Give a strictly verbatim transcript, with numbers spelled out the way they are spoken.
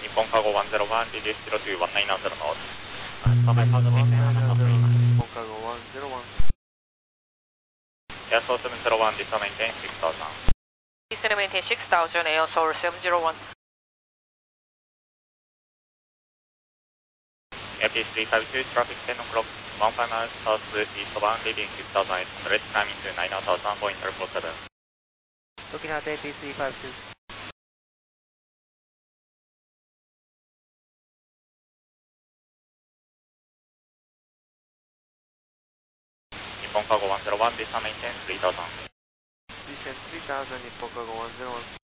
本カゴいちゼロいち、リリースゼロにいちゼロノート。 Papa Alpha Zero one Maintain nine Alpha zero, three. Nippon Cargo one zero one. Air Soul seven zero one, descend maintain six thousand. Descend maintain six thousand, Air Soul seven zero one. Air P three five two, traffic ten o'clock, one five miles south eastbound, leading six thousand eight hundred, climbing to nine thousand, point zero four seven. Looking at A P three five two. 日本カゴいちゼロいち、descend maintain three thousand. Descend three thousand, Nippon Cargo one zero one.